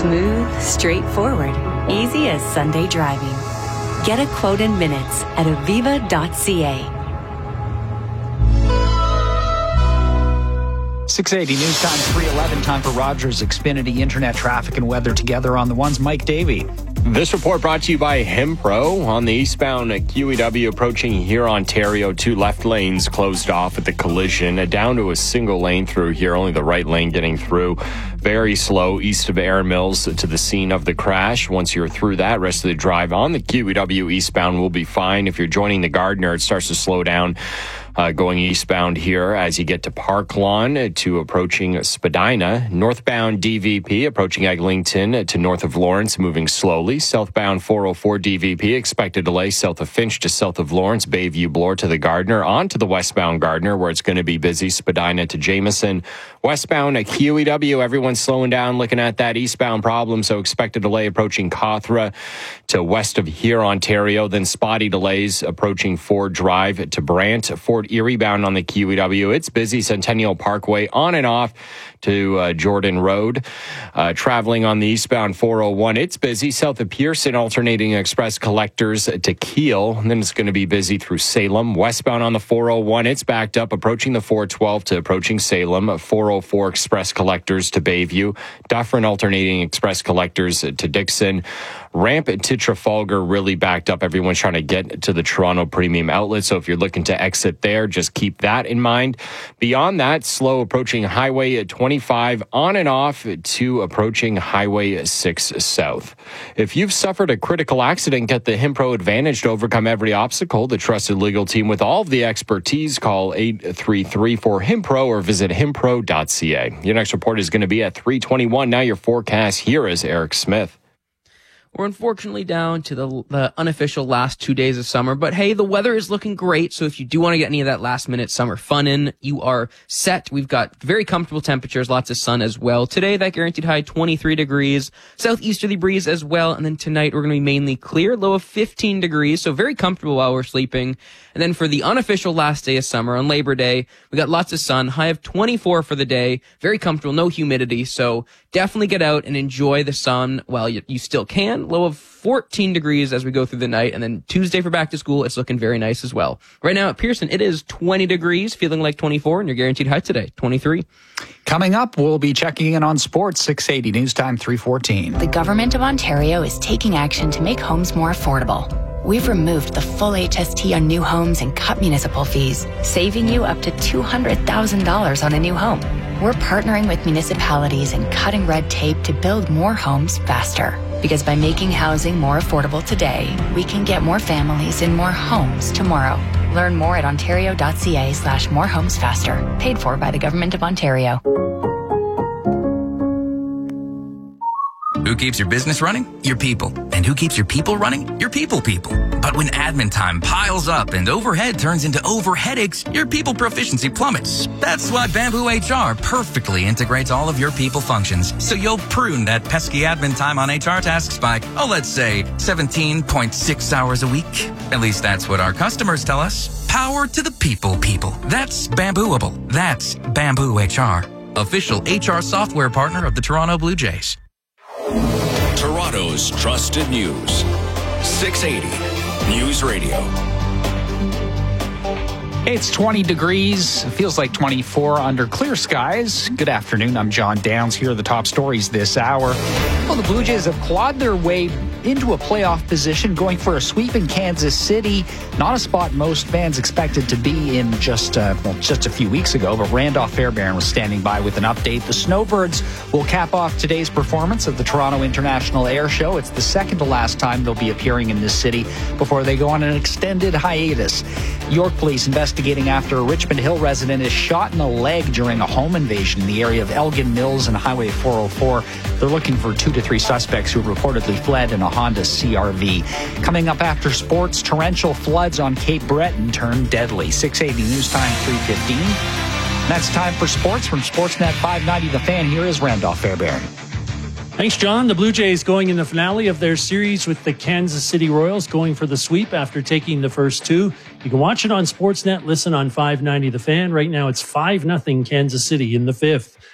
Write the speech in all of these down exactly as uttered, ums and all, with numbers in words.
Smooth, straightforward, easy as Sunday driving. Get a quote in minutes at aviva dot c a. six eighty News Time, three eleven. Time for Rogers Xfinity Internet traffic and weather together on the ones. Mike Davey. This report brought to you by Himpro. On the eastbound Q E W approaching here, Ontario, two left lanes closed off at the collision. Down to a single lane through here, only the right lane getting through. Very slow east of Air Mills to the scene of the crash. Once you're through that, rest of the drive on the Q E W eastbound will be fine. If you're joining the Gardiner, it starts to slow down. Uh, going eastbound here as you get to Park Lawn to approaching Spadina. Northbound D V P approaching Eglinton to north of Lawrence, moving slowly. Southbound four oh four D V P, expected delay south of Finch to south of Lawrence, Bayview Bloor to the Gardiner, on to the westbound Gardiner where it's going to be busy. Spadina to Jameson. Westbound at Q E W, everyone's slowing down looking at that eastbound problem, so expected delay approaching Cawthra to west of here, Ontario. Then spotty delays approaching Ford Drive to Brant. Fort Erie bound on the Q E W. It's busy. Centennial Parkway on and off to uh, Jordan Road. Uh, traveling on the eastbound four oh one, it's busy. South of Pearson, alternating express collectors to Kiel. And then it's going to be busy through Salem. Westbound on the four oh one, it's backed up, approaching the four twelve to approaching Salem. four oh four express collectors to Bayview. Dufferin alternating express collectors to Dixon. Ramp to Trafalgar really backed up. Everyone's trying to get to the Toronto Premium Outlet. So if you're looking to exit there, just keep that in mind. Beyond that, slow approaching Highway at twenty-five on and off to approaching Highway six South. If you've suffered a critical accident, get the Himpro Advantage to overcome every obstacle. The trusted legal team with all of the expertise. Call eight three three four Himpro or visit himpro dot c a. Your next report is going to be at three twenty-one. Now your forecast. Here is Eric Smith. We're unfortunately down to the, the unofficial last two days of summer, but hey, the weather is looking great. So if you do want to get any of that last minute summer fun in, you are set. We've got very comfortable temperatures, lots of sun as well. Today, that guaranteed high twenty-three degrees, southeasterly breeze as well. And then tonight, we're going to be mainly clear, low of fifteen degrees. So very comfortable while we're sleeping. And then for the unofficial last day of summer on Labor Day, we got lots of sun, high of twenty-four for the day, very comfortable, no humidity. So definitely get out and enjoy the sun while you, you still can. Low of fourteen degrees as we go through the night. And then Tuesday for back to school, it's looking very nice as well. Right now at Pearson, it is twenty degrees, feeling like twenty-four, and your guaranteed high today, twenty-three. Coming up, we'll be checking in on sports. six eighty News Time, three fourteen. The Government of Ontario is taking action to make homes more affordable. We've removed the full H S T on new homes and cut municipal fees, saving you up to two hundred thousand dollars on a new home. We're partnering with municipalities and cutting red tape to build more homes faster. Because by making housing more affordable today, we can get more families in more homes tomorrow. Learn more at ontario dot c a slash more homes faster. Paid for by the Government of Ontario. Who keeps your business running? Your people. And who keeps your people running? Your people people. But when admin time piles up and overhead turns into over headaches, your people proficiency plummets. That's why Bamboo H R perfectly integrates all of your people functions. So you'll prune that pesky admin time on H R tasks by, oh, let's say seventeen point six hours a week. At least that's what our customers tell us. Power to the people people. That's Bambooable. That's Bamboo H R. Official H R software partner of the Toronto Blue Jays. Toronto's trusted news. six eighty News Radio. It's twenty degrees. It feels like twenty-four under clear skies. Good afternoon. I'm John Downs. Here are the top stories this hour. Well, the Blue Jays have clawed their way into a playoff position, going for a sweep in Kansas City. Not a spot most fans expected to be in just uh, well, just a few weeks ago, but Randolph Fairbairn was standing by with an update. The Snowbirds will cap off today's performance at the Toronto International Air Show. It's the second to last time they'll be appearing in this city before they go on an extended hiatus. York Police investigating after a Richmond Hill resident is shot in the leg during a home invasion in the area of Elgin Mills and Highway four oh four. They're looking for two to three suspects who reportedly fled in a Honda C R V. Coming up after sports, torrential floods on Cape Breton turned deadly. six eighty News Time, three fifteen. That's time for sports from Sportsnet five ninety The Fan. Here is Randolph Fairbairn. Thanks, John. The Blue Jays going in the finale of their series with the Kansas City Royals, going for the sweep after taking the first two. You can watch it on Sportsnet, listen on five ninety The Fan. Right now it's five nothing Kansas City in the fifth.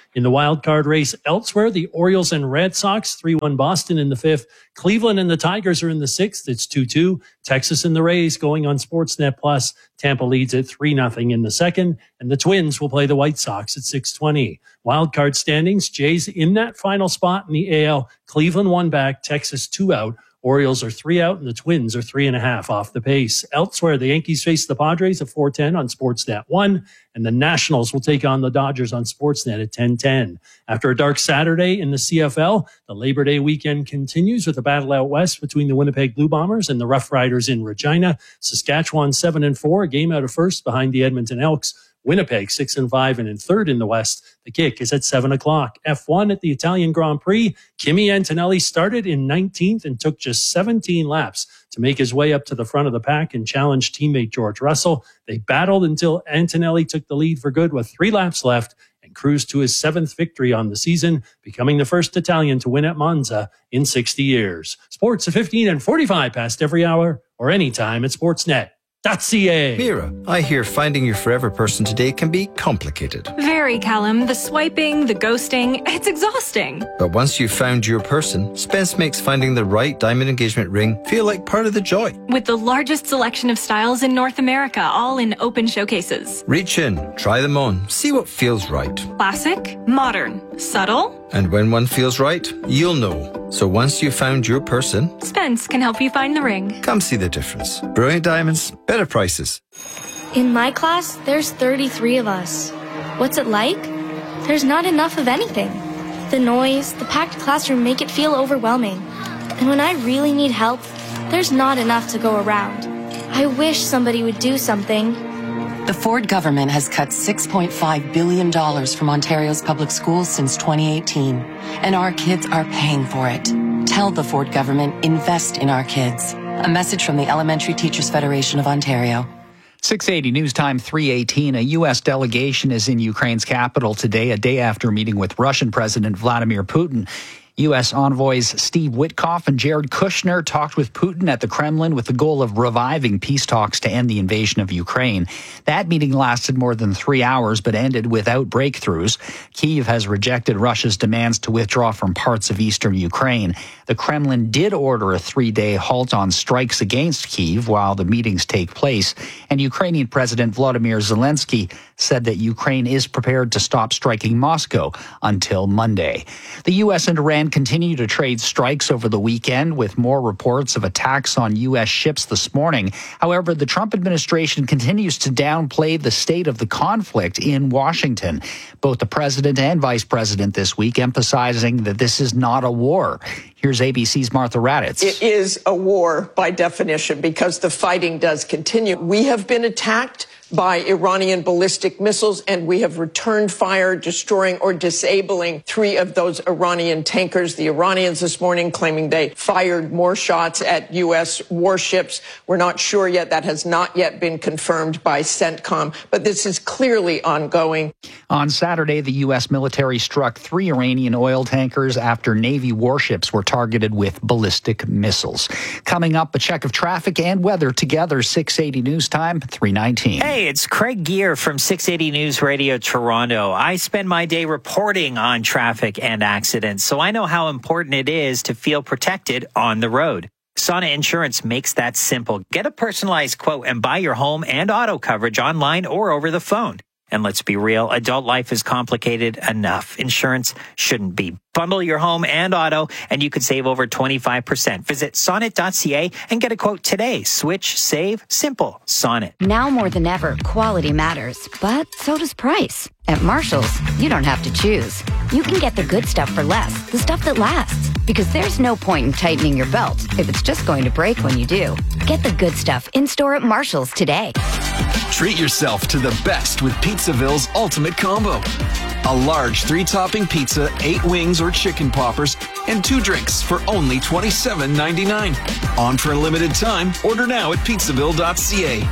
In the wild card race elsewhere, the Orioles and Red Sox, three one Boston in the fifth. Cleveland and the Tigers are in the sixth. It's two two. Texas and the Rays going on Sportsnet Plus. Tampa leads at three nothing in the second. And the Twins will play the White Sox at six twenty. Wild card standings, Jays in that final spot in the A L. Cleveland one back, Texas two out. Orioles are three out and the Twins are three and a half off the pace. Elsewhere, the Yankees face the Padres at four ten on Sportsnet one, and the Nationals will take on the Dodgers on Sportsnet at ten ten. After a dark Saturday in the C F L, the Labor Day weekend continues with a battle out west between the Winnipeg Blue Bombers and the Rough Riders in Regina. Saskatchewan seven and four, a game out of first behind the Edmonton Elks. Winnipeg six and five and in third in the West. The kick is at seven o'clock. F one at the Italian Grand Prix. Kimi Antonelli started in nineteenth and took just seventeen laps to make his way up to the front of the pack and challenge teammate George Russell. They battled until Antonelli took the lead for good with three laps left and cruised to his seventh victory on the season, becoming the first Italian to win at Monza in sixty years. Sports at fifteen and forty-five past every hour or anytime at Sportsnet. .ca. Mira, I hear finding your forever person today can be complicated. Very, Callum. The swiping, the ghosting, it's exhausting. But once you've found your person, Spence makes finding the right diamond engagement ring feel like part of the joy. With the largest selection of styles in North America, all in open showcases. Reach in, try them on, see what feels right. Classic, modern, subtle. And when one feels right, you'll know. So once you've found your person, Spence can help you find the ring. Come see the difference. Brilliant diamonds, better prices. In my class, there's thirty-three of us. What's it like? There's not enough of anything. The noise, the packed classroom make it feel overwhelming. And when I really need help, there's not enough to go around. I wish somebody would do something. The Ford government has cut six point five billion dollars from Ontario's public schools since twenty eighteen, and our kids are paying for it. Tell the Ford government, invest in our kids. A message from the Elementary Teachers Federation of Ontario. six eighty News Time three eighteen. A U S delegation is in Ukraine's capital today, a day after meeting with Russian President Vladimir Putin. U S envoys Steve Witkoff and Jared Kushner talked with Putin at the Kremlin with the goal of reviving peace talks to end the invasion of Ukraine. That meeting lasted more than three hours but ended without breakthroughs. Kyiv has rejected Russia's demands to withdraw from parts of eastern Ukraine. The Kremlin did order a three-day halt on strikes against Kyiv while the meetings take place. And Ukrainian President Volodymyr Zelensky said that Ukraine is prepared to stop striking Moscow until Monday. The U S and Iran continue to trade strikes over the weekend with more reports of attacks on U S ships this morning. However, the Trump administration continues to downplay the state of the conflict in Washington. Both the president and vice president this week emphasizing that this is not a war. Here's A B C's Martha Raddatz. It is a war by definition because the fighting does continue. We have been attacked by Iranian ballistic missiles, and we have returned fire, destroying or disabling three of those Iranian tankers. The Iranians this morning claiming they fired more shots at U S warships. We're not sure yet. That has not yet been confirmed by CENTCOM, but this is clearly ongoing. On Saturday, the U S military struck three Iranian oil tankers after Navy warships were targeted with ballistic missiles. Coming up, a check of traffic and weather together, six eighty News Time, three nineteen. Hey, it's Craig Gear from six eighty News Radio Toronto. I spend my day reporting on traffic and accidents, so I know how important it is to feel protected on the road. Sonnet Insurance makes that simple. Get a personalized quote and buy your home and auto coverage online or over the phone. And let's be real, adult life is complicated enough. Insurance shouldn't be. Bundle your home and auto, and you could save over twenty-five percent. Visit sonnet dot c a and get a quote today. Switch, save, simple. Sonnet. Now more than ever, quality matters, but so does price. At Marshall's, you don't have to choose. You can get the good stuff for less, the stuff that lasts. Because there's no point in tightening your belt if it's just going to break when you do. Get the good stuff in-store at Marshall's today. Treat yourself to the best with Pizzaville's Ultimate Combo. A large three-topping pizza, eight wings or chicken poppers, and two drinks for only twenty-seven ninety-nine. On for a limited time. Order now at pizzaville dot c a.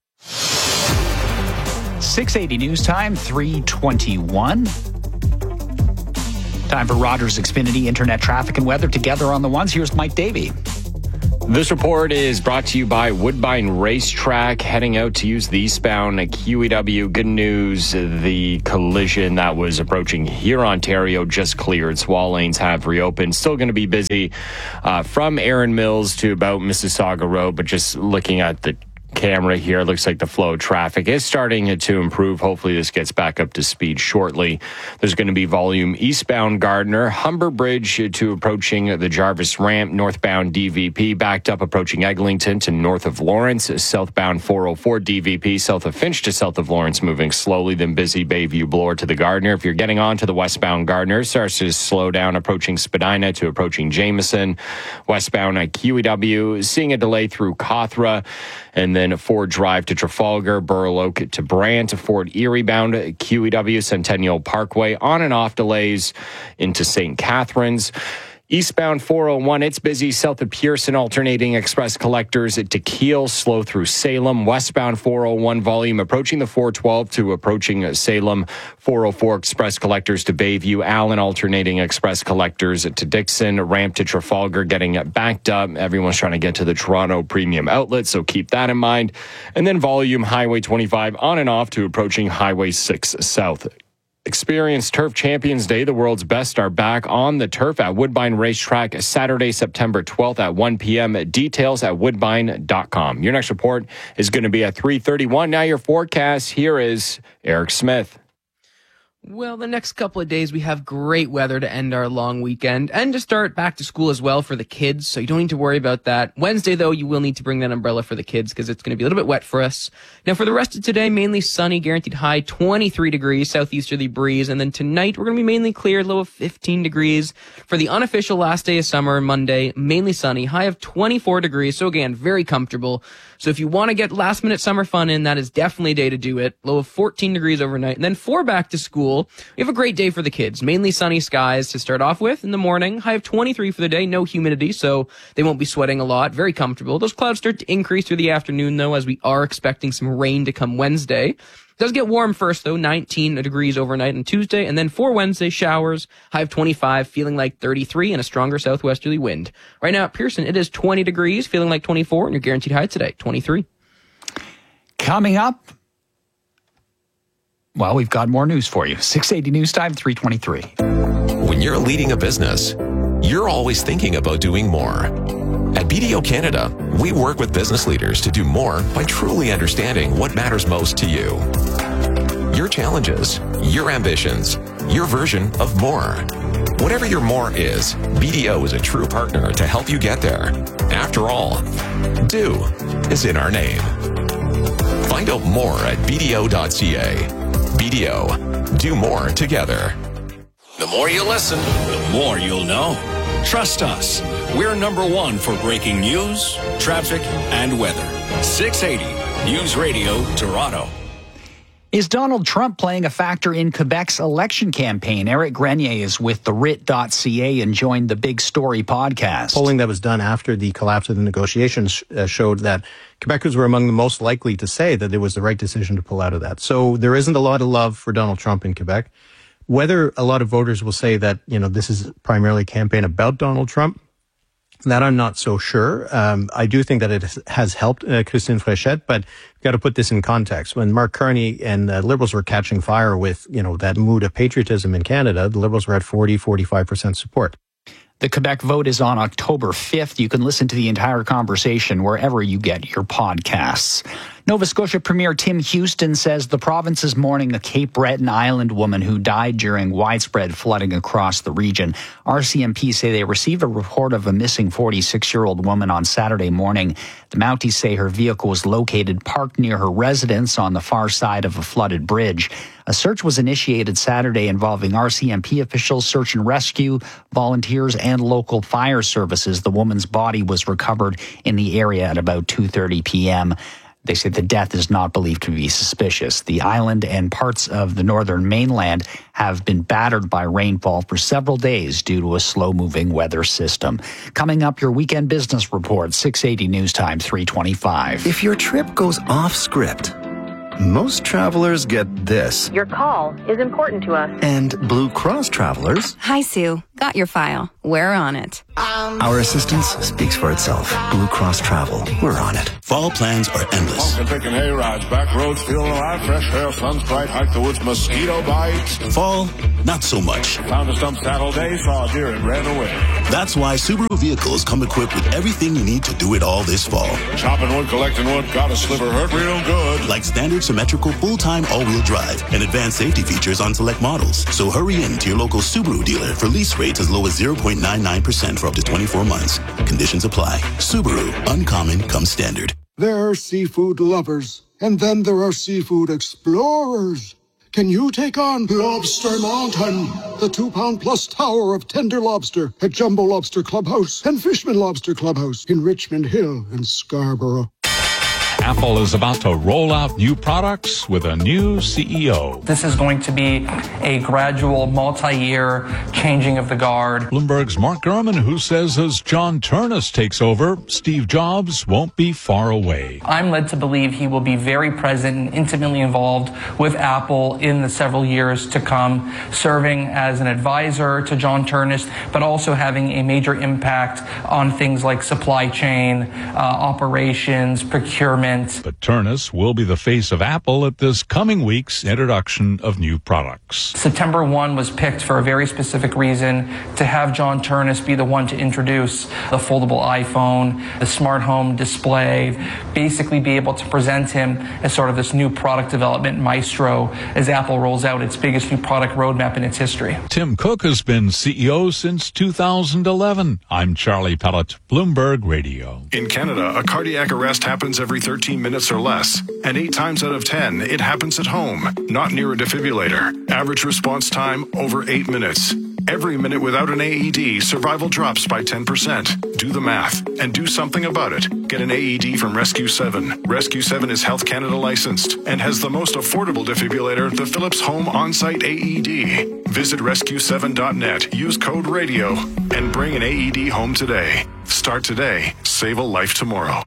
six eighty News Time, three twenty-one. Time for Rogers Xfinity Internet traffic and weather together on the ones. Here's Mike Davey. This report is brought to you by Woodbine Racetrack. Heading out to use the eastbound Q E W. Good news, the collision that was approaching here, Ontario, just cleared. Swall lanes have reopened. Still going to be busy uh, from Erin Mills to about Mississauga Road, but just looking at the camera here, looks like the flow of traffic is starting to improve. Hopefully this gets back up to speed shortly. There's going to be volume eastbound Gardner, Humber Bridge to approaching the Jarvis Ramp, northbound D V P, backed up approaching Eglinton to north of Lawrence, southbound four oh four D V P, south of Finch to south of Lawrence, moving slowly, then busy Bayview Bloor to the Gardner. If you're getting on to the westbound Gardner, starts to slow down approaching Spadina to approaching Jameson, westbound at Q E W, seeing a delay through Cawthra, and then Ford Drive to Trafalgar, Burloak to Brant, Fort Erie bound, Q E W, Centennial Parkway, on and off delays into Saint Catharines. Eastbound four oh one, it's busy south of Pearson, alternating express collectors to Kiel, slow through Salem. Westbound four oh one volume approaching the four twelve to approaching Salem. four oh four express collectors to Bayview. Allen, alternating express collectors to Dixon. Ramp to Trafalgar, getting backed up. Everyone's trying to get to the Toronto Premium Outlet, so keep that in mind. And then volume Highway twenty-five on and off to approaching Highway six South. Experience Turf Champions Day. The world's best are back on the turf at Woodbine Racetrack Saturday, September twelfth at one p.m. Details at woodbine dot com. Your next report is going to be at three thirty-one. Now your forecast. Here is Eric Smith. Well, the next couple of days we have great weather to end our long weekend and to start back to school as well for the kids, so you don't need to worry about that. Wednesday, though, you will need to bring that umbrella for the kids because it's going to be a little bit wet for us. Now, for the rest of today, mainly sunny, guaranteed high twenty-three degrees, southeasterly breeze, and then tonight we're going to be mainly clear, low of fifteen degrees. For the unofficial last day of summer, Monday, mainly sunny, high of twenty-four degrees, so again, very comfortable. So if you want to get last minute summer fun in, that is definitely a day to do it. Low of fourteen degrees overnight. And then for back to school, we have a great day for the kids. Mainly sunny skies to start off with in the morning. High of twenty-three for the day. No humidity, so they won't be sweating a lot. Very comfortable. Those clouds start to increase through the afternoon, though, as we are expecting some rain to come Wednesday. It does get warm first, though, nineteen degrees overnight on Tuesday, and then for Wednesday, showers, high of twenty-five, feeling like thirty-three, and a stronger southwesterly wind. Right now at Pearson, it is twenty degrees, feeling like twenty-four, and your guaranteed high today, twenty-three. Coming up, well, we've got more news for you. six eighty News Time, three twenty-three. When you're leading a business, you're always thinking about doing more. At B D O Canada, we work with business leaders to do more by truly understanding what matters most to you. Your challenges, your ambitions, your version of more. Whatever your more is, B D O is a true partner to help you get there. After all, do is in our name. Find out more at b d o dot c a. B D O, do more together. The more you listen, the more you'll know. Trust us. We're number one for breaking news, traffic, and weather. six eighty News Radio, Toronto. Is Donald Trump playing a factor in Quebec's election campaign? Eric Grenier is with the writ dot c a and joined the Big Story podcast. Polling that was done after the collapse of the negotiations uh, showed that Quebecers were among the most likely to say that it was the right decision to pull out of that. So there isn't a lot of love for Donald Trump in Quebec. Whether a lot of voters will say that, you know, this is primarily a campaign about Donald Trump, that I'm not so sure. Um, I do think that it has helped uh, Christine Fréchette, but you've got to put this in context. When Mark Carney and uh, Liberals were catching fire with, you know, that mood of patriotism in Canada, the Liberals were at forty, forty-five percent support. The Quebec vote is on October fifth. You can listen to the entire conversation wherever you get your podcasts. Nova Scotia Premier Tim Houston says the province is mourning a Cape Breton Island woman who died during widespread flooding across the region. R C M P say they received a report of a missing forty-six-year-old woman on Saturday morning. The Mounties say her vehicle was located parked near her residence on the far side of a flooded bridge. A search was initiated Saturday involving R C M P officials, search and rescue, volunteers, and local fire services. The woman's body was recovered in the area at about two thirty p.m. They say the death is not believed to be suspicious. The island and parts of the northern mainland have been battered by rainfall for several days due to a slow-moving weather system. Coming up, your weekend business report, six eighty News Time, three twenty-five. If your trip goes off script, most travelers get this. Your call is important to us. And Blue Cross travelers... Hi, Sue. Got your file. We're on it. Um, Our assistance speaks for itself. Blue Cross Travel. We're on it. Fall plans are endless. Walking, picking hay rides, back roads, feeling alive, fresh air, sun's bright, hike the woods, mosquito bites. Fall, not so much. Found a stump saddle day, saw a deer and ran away. That's why Subaru vehicles come equipped with everything you need to do it all this fall. Chopping wood, collecting wood, got a sliver, hurt real good. Like standard symmetrical full-time all-wheel drive and advanced safety features on select models. So hurry in to your local Subaru dealer for lease rates as low as zero point nine nine percent for up to twenty-four months. Conditions apply. Subaru, uncommon comes standard. There are seafood lovers, and then there are seafood explorers. Can you take on Lobster Mountain, the two-pound plus tower of tender lobster at Jumbo Lobster Clubhouse and Fishman Lobster Clubhouse in Richmond Hill and Scarborough? Apple is about to roll out new products with a new C E O. This is going to be a gradual, multi-year changing of the guard. Bloomberg's Mark Gurman, who says as John Ternus takes over, Steve Jobs won't be far away. I'm led to believe he will be very present and intimately involved with Apple in the several years to come, serving as an advisor to John Ternus, but also having a major impact on things like supply chain, uh, operations, procurement. But Ternus will be the face of Apple at this coming week's introduction of new products. September first was picked for a very specific reason, to have John Ternus be the one to introduce the foldable iPhone, the smart home display, basically be able to present him as sort of this new product development maestro as Apple rolls out its biggest new product roadmap in its history. Tim Cook has been C E O since two thousand eleven. I'm Charlie Pellet, Bloomberg Radio. In Canada, a cardiac arrest happens every thirteen minutes or less, and eight times out of ten, it happens at home, not near a defibrillator. Average response time, over eight minutes. Every minute without an A E D, survival drops by ten percent. Do the math and do something about it. Get an A E D from Rescue seven. Rescue seven is Health Canada licensed and has the most affordable defibrillator, the Philips Home On-Site A E D. Visit rescue seven dot net, use code RADIO, and bring an A E D home today. Start today. Save a life tomorrow.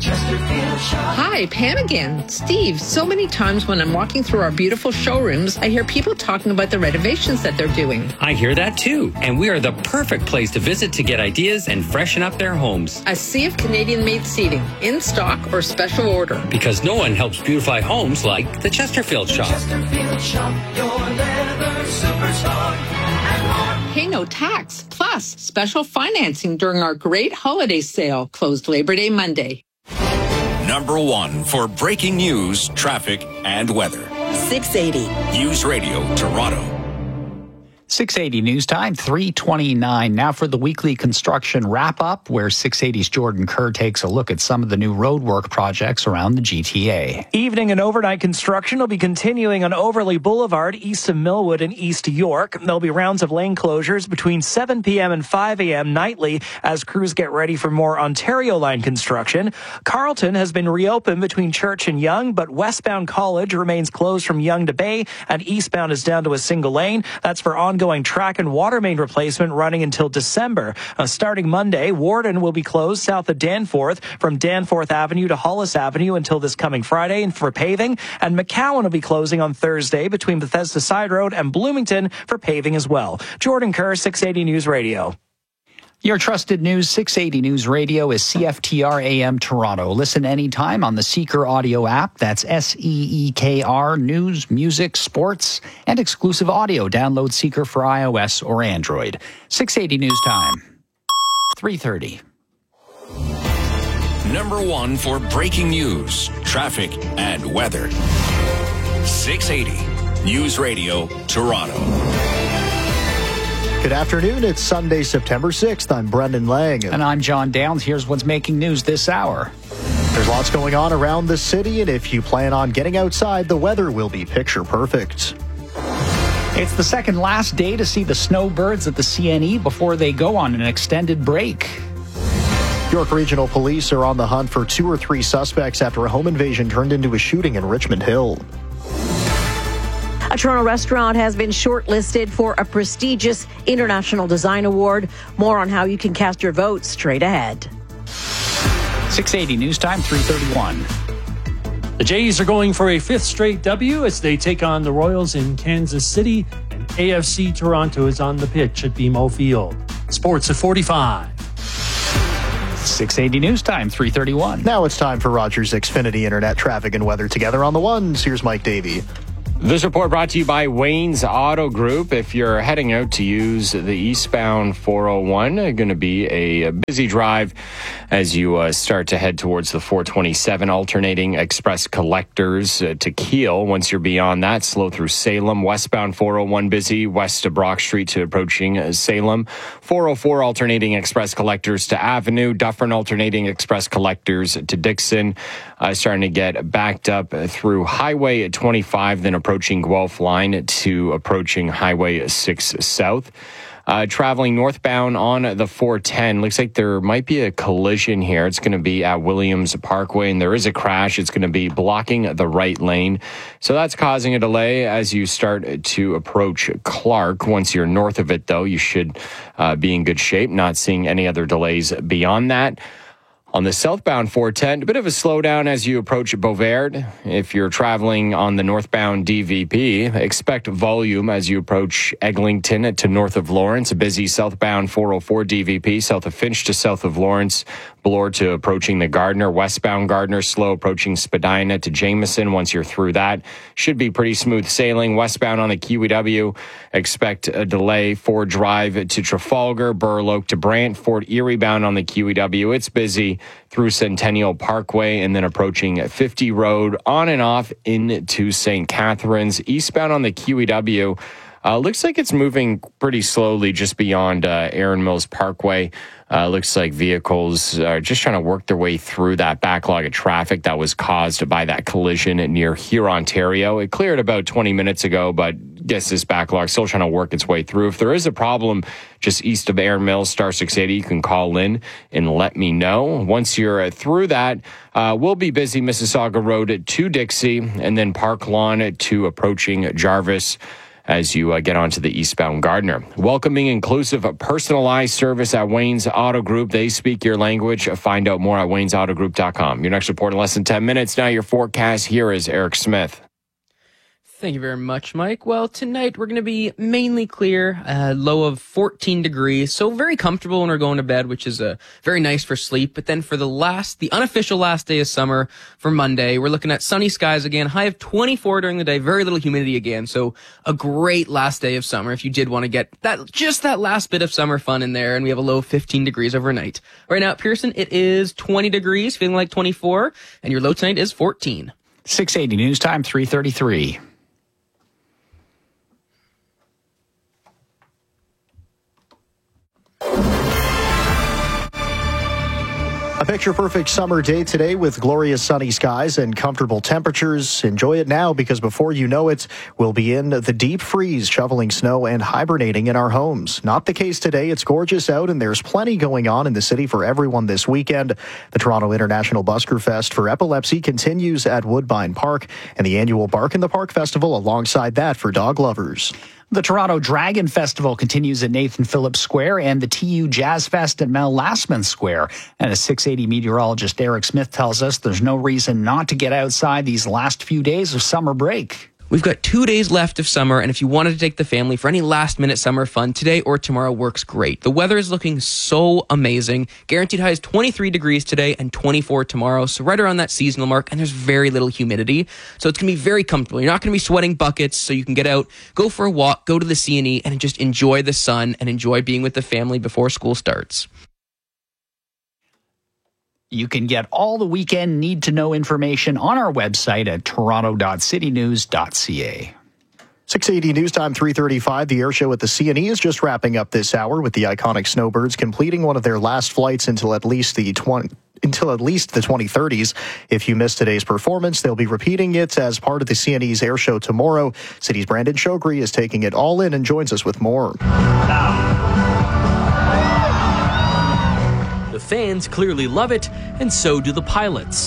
Hi, Pam again. Steve, so many times when I'm walking through our beautiful showrooms, I hear people talking about the renovations that they're doing. I hear that too, and we are the perfect place to visit to get ideas and freshen up their homes. A sea of Canadian-made seating, in stock or special order. Because no one helps beautify homes like the Chesterfield Shop. Chesterfield Shop, your leather superstar. Pay no tax, plus special financing during our great holiday sale, closed Labor Day Monday. Number one for breaking news, traffic, and weather. six eighty. News Radio Toronto. six eighty News Time, three twenty-nine. Now for the weekly construction wrap-up, where six eighty's Jordan Kerr takes a look at some of the new roadwork projects around the G T A. Evening and overnight construction will be continuing on Overley Boulevard, east of Millwood and East York. There'll be rounds of lane closures between seven p.m. and five a.m. nightly as crews get ready for more Ontario line construction. Carleton has been reopened between Church and Yonge, but westbound College remains closed from Yonge to Bay, and eastbound is down to a single lane. That's for ongoing track and water main replacement running until December. Uh, starting Monday, Warden will be closed south of Danforth from Danforth Avenue to Hollis Avenue until this coming Friday and for paving, and McCowan will be closing on Thursday between Bethesda Side Road and Bloomington for paving as well. Jordan Kerr, six eighty News Radio. Your trusted news, six eighty News Radio, is C F T R A M Toronto. Listen anytime on the Seeker audio app. That's S E E K R, news, music, sports, and exclusive audio. Download Seeker for iOS or Android. six eighty News Time, three thirty. Number one for breaking news, traffic, and weather. six eighty News Radio Toronto. Good afternoon. It's Sunday, September sixth. I'm Brendan Lang. And I'm John Downs. Here's what's making news this hour. There's lots going on around the city, and if you plan on getting outside, the weather will be picture perfect. It's the second last day to see the snowbirds at the C N E before they go on an extended break. York Regional Police are on the hunt for two or three suspects after a home invasion turned into a shooting in Richmond Hill. A Toronto restaurant has been shortlisted for a prestigious International Design Award. More on how you can cast your vote straight ahead. six eighty News Time, three thirty-one. The Jays are going for a fifth straight W as they take on the Royals in Kansas City, and A F C Toronto is on the pitch at B M O Field. Sports at forty-five. six eighty News Time, three thirty-one. Now it's time for Rogers Xfinity Internet traffic and weather together on the ones. Here's Mike Davey. This report brought to you by Wayne's Auto Group. If you're heading out to use the eastbound four oh one, going to be a busy drive as you uh, start to head towards the four twenty-seven alternating express collectors uh, to Kiel. Once you're beyond that, slow through Salem. Westbound four oh one busy, west of Brock Street to approaching uh, Salem. four oh four alternating express collectors to Avenue. Dufferin alternating express collectors to Dixon. Uh, starting to get backed up through Highway twenty-five, then approaching Guelph line to approaching Highway six South. Uh, traveling northbound on the four ten, looks like there might be a collision here. It's going to be at Williams Parkway, and there is a crash. It's going to be blocking the right lane. So that's causing a delay as you start to approach Clark. Once you're north of it, though, you should uh, be in good shape. Not seeing any other delays beyond that. On the southbound four ten, a bit of a slowdown as you approach Beauvert. If you're traveling on the northbound D V P, expect volume as you approach Eglinton to north of Lawrence. A busy southbound four oh four D V P, south of Finch to south of Lawrence. Bloor to approaching the Gardner. Westbound Gardner, slow approaching Spadina to Jameson. Once you're through that, should be pretty smooth sailing. Westbound on the Kiwi W, expect a delay. Ford Drive to Trafalgar. Burloak to Brant. Fort Erie bound on the Kiwi W. It's busy through Centennial Parkway and then approaching fifty Road on and off into Saint Catharines. Eastbound on the Kiwi W, uh, looks like it's moving pretty slowly just beyond uh, Erin Mills Parkway. Uh, looks like vehicles are just trying to work their way through that backlog of traffic that was caused by that collision near here, Ontario. It cleared about twenty minutes ago, but guess this backlog still trying to work its way through. If there is a problem just east of Erin Mills, star six eighty, you can call in and let me know. Once you're through that, uh, we'll be busy Mississauga Road to Dixie and then Park Lawn to approaching Jarvis as you uh, get onto the eastbound Gardner. Welcoming, inclusive, personalized service at Wayne's Auto Group. They speak your language. Find out more at waynes auto group dot com. Your next report in less than ten minutes. Now your forecast. Here is Eric Smith. Thank you very much, Mike. Well, tonight we're going to be mainly clear, uh, low of fourteen degrees, so very comfortable when we're going to bed, which is uh, very nice for sleep. But then for the last, the unofficial last day of summer, for Monday, we're looking at sunny skies again, high of twenty-four during the day, very little humidity again. So a great last day of summer if you did want to get that, just that last bit of summer fun in there. And we have a low of fifteen degrees overnight. Right now at Pearson, it is twenty degrees, feeling like twenty-four, and your low tonight is fourteen. six eighty News Time, three thirty-three. A picture-perfect summer day today with glorious sunny skies and comfortable temperatures. Enjoy it now because before you know it, we'll be in the deep freeze, shoveling snow and hibernating in our homes. Not the case today. It's gorgeous out and there's plenty going on in the city for everyone this weekend. The Toronto International Busker Fest for Epilepsy continues at Woodbine Park and the annual Bark in the Park Festival alongside that for dog lovers. The Toronto Dragon Festival continues at Nathan Phillips Square and the T U Jazz Fest at Mel Lastman Square. And as six eighty meteorologist Eric Smith tells us, there's no reason not to get outside these last few days of summer break. We've got two days left of summer, and if you wanted to take the family for any last-minute summer fun, today or tomorrow works great. The weather is looking so amazing. Guaranteed high is twenty-three degrees today and twenty-four tomorrow, so right around that seasonal mark, and there's very little humidity, so it's going to be very comfortable. You're not going to be sweating buckets, so you can get out, go for a walk, go to the C and E, and just enjoy the sun and enjoy being with the family before school starts. You can get all the weekend need-to-know information on our website at toronto dot city news dot c a. six eighty News Time, three thirty-five. The air show at the C and E is just wrapping up this hour with the iconic Snowbirds completing one of their last flights until at least the twenty until at least the twenty thirties. If you missed today's performance, they'll be repeating it as part of the C and E's air show tomorrow. City's Brandon Shogri is taking it all in and joins us with more. The fans clearly love it, and so do the pilots.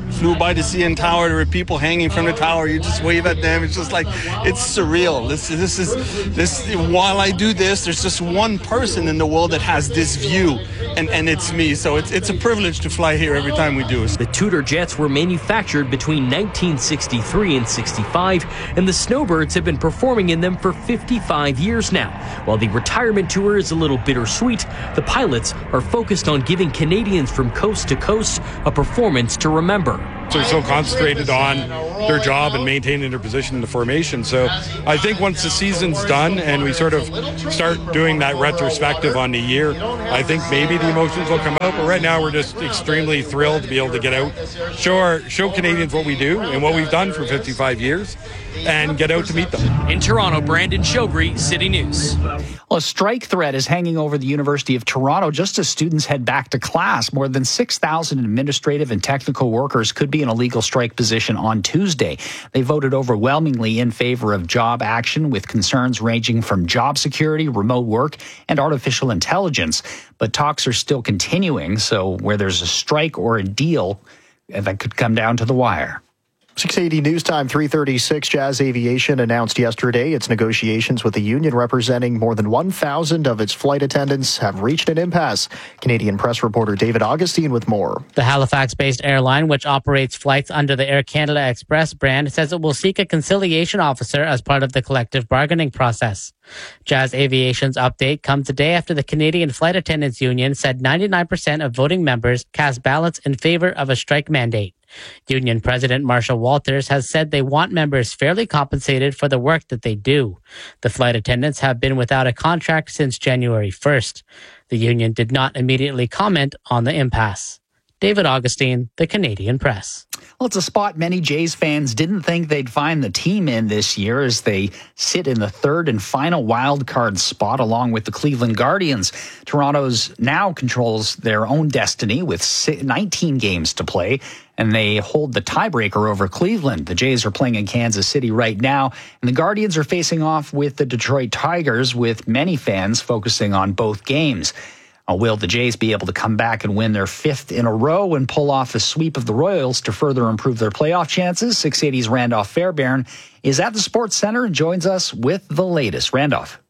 flew by the C N Tower. There were people hanging from the tower. You just wave at them. It's just like, it's surreal. This, this is, this. While I do this, there's just one person in the world that has this view, and, and it's me. So it's, it's a privilege to fly here every time we do it. The Tudor jets were manufactured between nineteen sixty-three and sixty-five, and the Snowbirds have been performing in them for fifty-five years now. While the retirement tour is a little bittersweet, the pilots are focused on giving Canadians from coast to coast a performance to remember. They're so concentrated on their job and maintaining their position in the formation. So I think once the season's done and we sort of start doing that retrospective on the year, I think maybe the emotions will come out. But right now we're just extremely thrilled to be able to get out, show our, show Canadians what we do and what we've done for fifty-five years, and get out to meet them. In Toronto, Brandon Shogri, City News. Well, a strike threat is hanging over the University of Toronto just as students head back to class. More than six thousand administrative and technical workers could be in a legal strike position on Tuesday. They voted overwhelmingly in favor of job action, with concerns ranging from job security, remote work, and artificial intelligence. But talks are still continuing, so where there's a strike or a deal, that could come down to the wire. six eighty News Time, three thirty-six. Jazz Aviation announced yesterday its negotiations with the union representing more than one thousand of its flight attendants have reached an impasse. Canadian press reporter David Augustine with more. The Halifax-based airline, which operates flights under the Air Canada Express brand, says it will seek a conciliation officer as part of the collective bargaining process. Jazz Aviation's update comes a day after the Canadian Flight Attendants Union said ninety-nine percent of voting members cast ballots in favor of a strike mandate. Union President Marshall Walters has said they want members fairly compensated for the work that they do. The flight attendants have been without a contract since January first. The union did not immediately comment on the impasse. David Augustine, The Canadian Press. Well, it's a spot many Jays fans didn't think they'd find the team in this year, as they sit in the third and final wild card spot along with the Cleveland Guardians. Toronto's now controls their own destiny with nineteen games to play, and they hold the tiebreaker over Cleveland. The Jays are playing in Kansas City right now, and the Guardians are facing off with the Detroit Tigers, with many fans focusing on both games. Uh, will the Jays be able to come back and win their fifth in a row and pull off a sweep of the Royals to further improve their playoff chances? six eighty's Randolph Fairbairn is at the Sports Center and joins us with the latest. Randolph.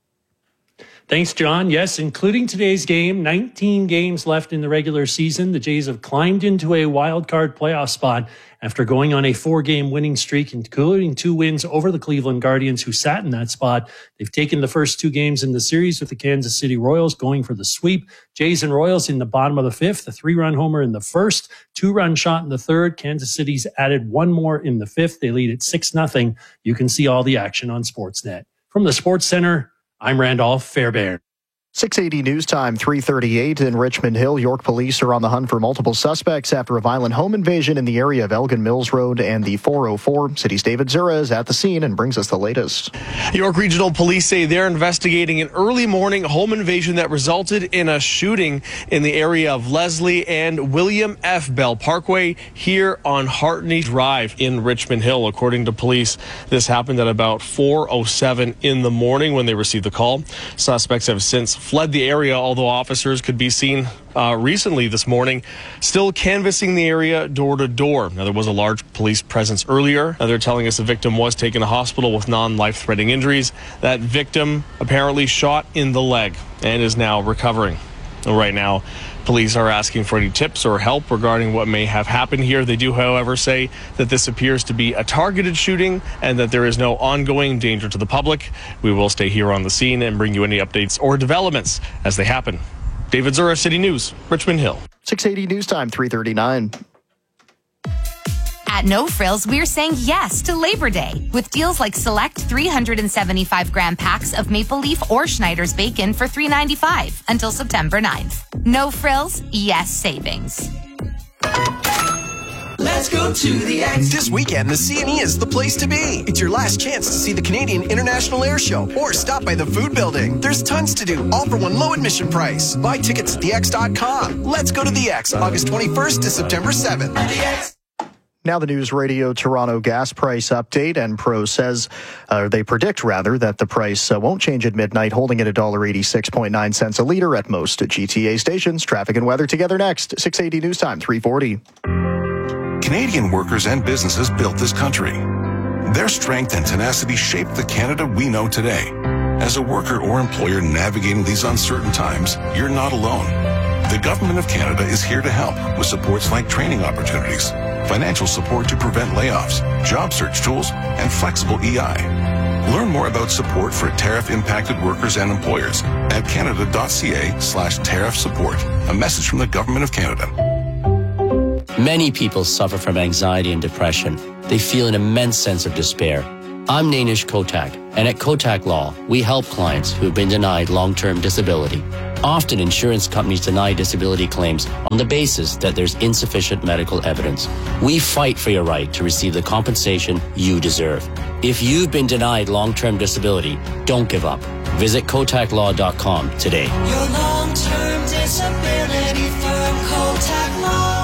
Thanks, John. Yes, including today's game, nineteen games left in the regular season. The Jays have climbed into a wild card playoff spot after going on a four-game winning streak, including two wins over the Cleveland Guardians, who sat in that spot. They've taken the first two games in the series with the Kansas City Royals, going for the sweep. Jays and Royals in the bottom of the fifth, a three-run homer in the first, two-run shot in the third. Kansas City's added one more in the fifth. They lead at six nothing. You can see all the action on Sportsnet. From the Sports Center, I'm Randolph Fairbairn. six eighty News Time, three thirty-eight. In Richmond Hill, York police are on the hunt for multiple suspects after a violent home invasion in the area of Elgin Mills Road and the four oh four. City's David Zura is at the scene and brings us the latest. York Regional Police say they're investigating an early morning home invasion that resulted in a shooting in the area of Leslie and William F. Bell Parkway here on Hartney Drive in Richmond Hill. According to police, this happened at about four oh seven in the morning when they received the call. Suspects have since fled the area, although officers could be seen uh, recently this morning still canvassing the area door to door. Now, there was a large police presence earlier. Now, they're telling us the victim was taken to hospital with non-life-threatening injuries. That victim apparently shot in the leg and is now recovering. Right now, police are asking for any tips or help regarding what may have happened here. They do, however, say that this appears to be a targeted shooting and that there is no ongoing danger to the public. We will stay here on the scene and bring you any updates or developments as they happen. David Zura, City News, Richmond Hill. six eighty News Time, three thirty-nine. At No Frills, we're saying yes to Labor Day with deals like select three hundred seventy-five gram packs of Maple Leaf or Schneider's bacon for three ninety-five until September ninth. No Frills, yes savings. Let's go to the X. This weekend, the C N E is the place to be. It's your last chance to see the Canadian International Air Show or stop by the food building. There's tons to do, all for one low admission price. Buy tickets at the x dot com. Let's go to the X, August twenty-first to September seventh. At the X. Now the News Radio Toronto gas price update, and Pro says, uh, they predict rather, that the price uh, won't change at midnight, holding at one dollar eighty-six point nine cents a litre at most G T A stations. Traffic and weather together next. six eighty News Time, three forty. Canadian workers and businesses built this country. Their strength and tenacity shaped the Canada we know today. As a worker or employer navigating these uncertain times, you're not alone. The Government of Canada is here to help with supports like training opportunities, financial support to prevent layoffs, job search tools, and flexible E I. Learn more about support for tariff-impacted workers and employers at canada.ca slash tariff support. A message from the Government of Canada. Many people suffer from anxiety and depression. They feel an immense sense of despair. I'm Nainish Kotak, and at Kotak Law, we help clients who have been denied long-term disability. Often, insurance companies deny disability claims on the basis that there's insufficient medical evidence. We fight for your right to receive the compensation you deserve. If you've been denied long-term disability, don't give up. Visit kotak law dot com today. Your long-term disability firm, Kotak Law.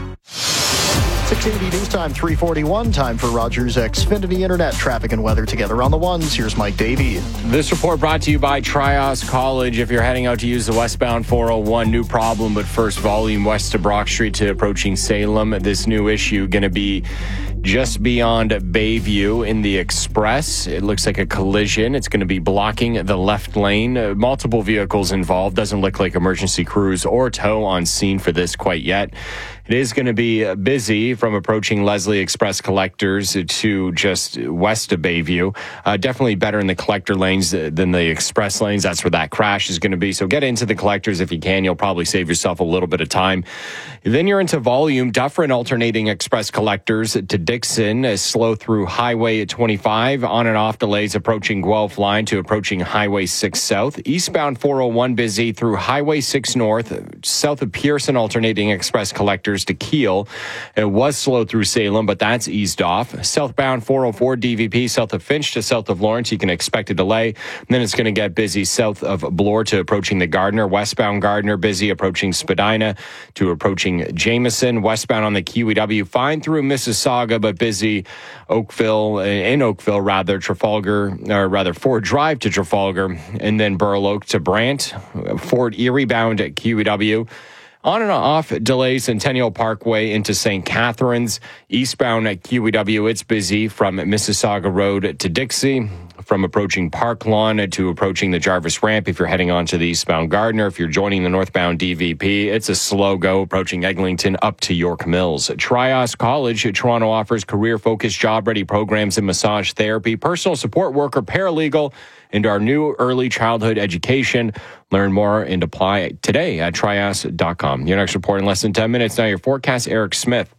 six eighty News Time, three forty-one. Time for Rogers Xfinity Internet traffic and weather together on the ones. Here's Mike Davey. This report brought to you by Trios College. If you're heading out to use the westbound four oh one, new problem, but first volume west to Brock Street to approaching Salem. This new issue going to be just beyond Bayview in the Express. It looks like a collision. It's going to be blocking the left lane. Uh, multiple vehicles involved. Doesn't look like emergency crews or tow on scene for this quite yet. It is going to be busy from approaching Leslie Express collectors to just west of Bayview. Uh, definitely better in the collector lanes than the express lanes. That's where that crash is going to be. So get into the collectors if you can. You'll probably save yourself a little bit of time. Then you're into volume. Dufferin alternating express collectors to Dixon. Uh, slow through Highway twenty-five. On and off delays approaching Guelph line to approaching Highway six South. Eastbound four oh one busy through Highway six North. South of Pearson alternating express collectors to Kiel. It was slow through Salem, but that's eased off. Southbound four oh four D V P south of Finch to south of Lawrence. You can expect a delay. And then it's going to get busy south of Bloor to approaching the Gardner. Westbound Gardner busy approaching Spadina to approaching Jameson. Westbound on the Q E W fine through Mississauga, but busy Oakville, in Oakville rather, Trafalgar, or rather Ford Drive to Trafalgar, and then Burloak to Brant. Fort Erie bound at Q E W. On and off delays Centennial Parkway into Saint Catharines. Eastbound at Q E W, it's busy from Mississauga Road to Dixie. From approaching Park Lawn to approaching the Jarvis Ramp if you're heading on to the eastbound Gardner. If you're joining the northbound D V P, it's a slow go approaching Eglinton up to York Mills. Trios College, Toronto offers career-focused, job-ready programs in massage therapy, personal support worker, paralegal, and our new early childhood education. Learn more and apply today at trios dot com. Your next report in less than ten minutes. Now your forecast, Eric Smith.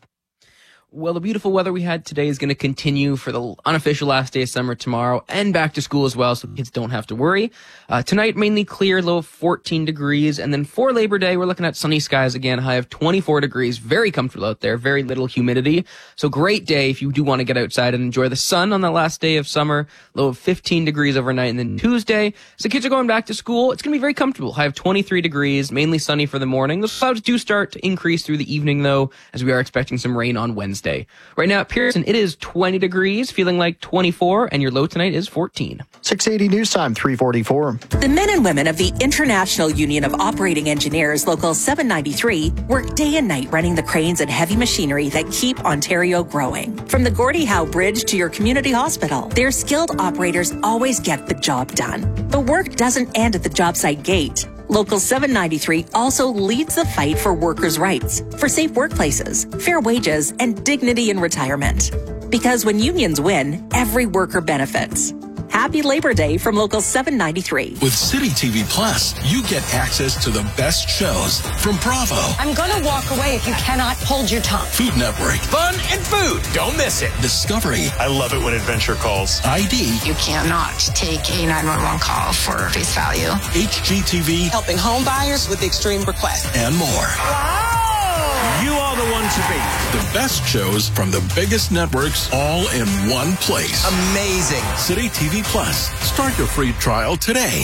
Well, the beautiful weather we had today is going to continue for the unofficial last day of summer tomorrow and back to school as well, so kids don't have to worry. Uh, tonight, mainly clear, low of fourteen degrees. And then for Labor Day, we're looking at sunny skies again, high of twenty-four degrees. Very comfortable out there, very little humidity. So great day if you do want to get outside and enjoy the sun on the last day of summer. Low of fifteen degrees overnight. And then Tuesday, so kids are going back to school, it's going to be very comfortable. High of twenty-three degrees, mainly sunny for the morning. The clouds do start to increase through the evening, though, as we are expecting some rain on Wednesday. Right now at Pearson, it is twenty degrees, feeling like twenty-four, and your low tonight is fourteen. six eighty News Time, three forty-four. The men and women of the International Union of Operating Engineers, Local seven ninety-three, work day and night running the cranes and heavy machinery that keep Ontario growing. From the Gordie Howe Bridge to your community hospital, their skilled operators always get the job done. The work doesn't end at the job site gate. Local seven ninety-three also leads the fight for workers' rights, for safe workplaces, fair wages, and dignity in retirement. Because when unions win, every worker benefits. Happy Labor Day from Local seven ninety-three. With City T V Plus, you get access to the best shows from Bravo. I'm going to walk away if you cannot hold your tongue. Food Network. Fun and food. Don't miss it. Discovery. I love it when Adventure calls. I D. You cannot take a nine one one call for face value. H G T V. Helping home buyers with extreme requests. And more. Wow! You are the one to beat. The best shows from the biggest networks all in one place. Amazing. City T V Plus. Start your free trial today.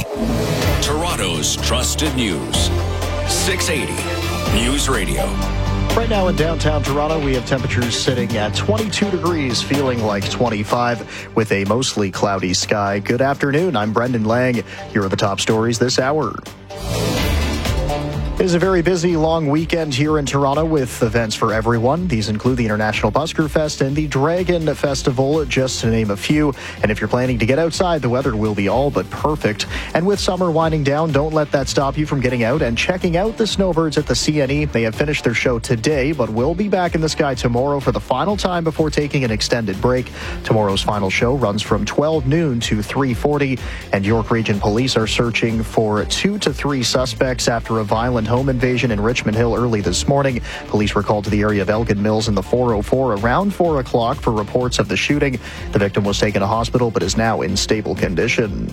Toronto's trusted news. six eighty News Radio. Right now in downtown Toronto, we have temperatures sitting at twenty-two degrees, feeling like twenty-five, with a mostly cloudy sky. Good afternoon. I'm Brendan Lang. Here are the top stories this hour. It is a very busy, long weekend here in Toronto with events for everyone. These include the International Busker Fest and the Dragon Festival, just to name a few. And if you're planning to get outside, the weather will be all but perfect. And with summer winding down, don't let that stop you from getting out and checking out the snowbirds at the C N E. They have finished their show today, but will be back in the sky tomorrow for the final time before taking an extended break. Tomorrow's final show runs from twelve noon to three forty, and York Region Police are searching for two to three suspects after a violent home invasion in Richmond Hill early this morning. Police were called to the area of Elgin Mills in the four oh four around four o'clock for reports of the shooting. The victim was taken to hospital but is now in stable condition.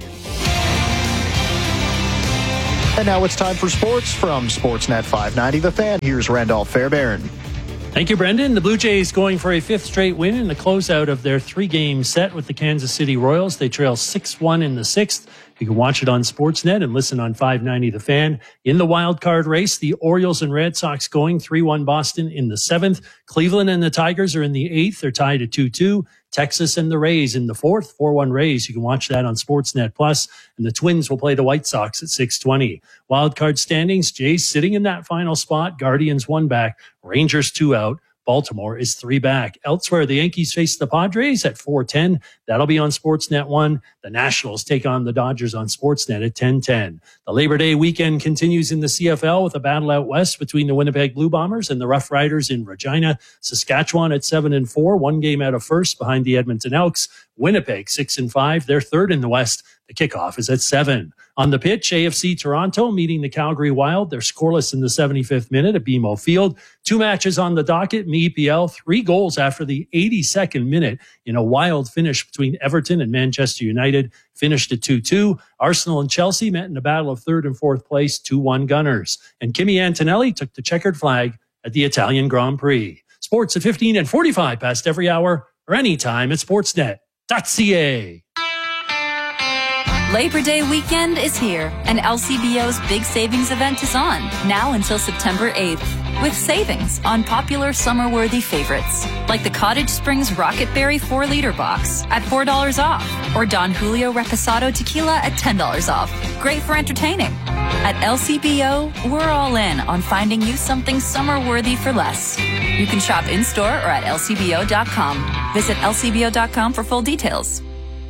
And now it's time for sports from Sportsnet five ninety The Fan. Here's Randolph Fairbairn. Thank you, Brendan. The Blue Jays going for a fifth straight win in the closeout of their three-game set with the Kansas City Royals. They trail six one in the sixth. You can watch it on Sportsnet and listen on five ninety The Fan. In the wild card race, the Orioles and Red Sox going three one Boston in the seventh. Cleveland and the Tigers are in the eighth. They're tied at two two. Texas and the Rays in the fourth, four one Rays. You can watch that on Sportsnet Plus. And the Twins will play the White Sox at six twenty. Wild card standings, Jays sitting in that final spot. Guardians one back. Rangers two out. Baltimore is three back. Elsewhere, the Yankees face the Padres at four ten. That'll be on Sportsnet one. The Nationals take on the Dodgers on Sportsnet at ten ten. The Labor Day weekend continues in the C F L with a battle out west between the Winnipeg Blue Bombers and the Rough Riders in Regina. Saskatchewan at seven and four, one game out of first behind the Edmonton Elks. Winnipeg six and five, they're third in the West. The kickoff is at seven. On the pitch, A F C Toronto meeting the Calgary Wild. They're scoreless in the seventy-fifth minute at B M O Field. Two matches on the docket in the E P L. Three goals after the eighty-second minute in a wild finish between Everton and Manchester United. Finished at two two. Arsenal and Chelsea met in a battle of third and fourth place, two one Gunners. And Kimi Antonelli took the checkered flag at the Italian Grand Prix. Sports at fifteen and forty-five past every hour or anytime at sportsnet dot c a. Labor Day weekend is here, and L C B O's big savings event is on, now until September eighth, with savings on popular summer-worthy favorites, like the Cottage Springs Rocket Berry four liter box at four dollars off, or Don Julio Reposado Tequila at ten dollars off. Great for entertaining. At L C B O, we're all in on finding you something summer-worthy for less. You can shop in-store or at L C B O dot com. Visit L C B O dot com for full details.